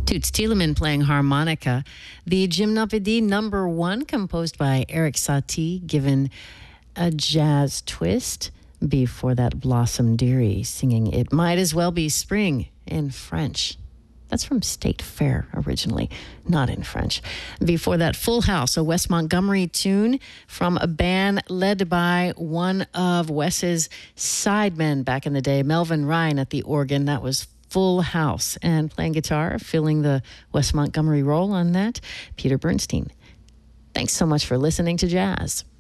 Toots Thielemans playing harmonica. The Gymnopédie number 1, composed by Eric Satie, given a jazz twist. Before that, Blossom Dearie singing It Might As Well Be Spring in French. That's from State Fair originally, not in French. Before that, Full House, a Wes Montgomery tune from a band led by one of Wes's sidemen back in the day, Melvin Ryan at the organ. That was Full House. And playing guitar, filling the Wes Montgomery role on that, Peter Bernstein. Thanks so much for listening to Jazz.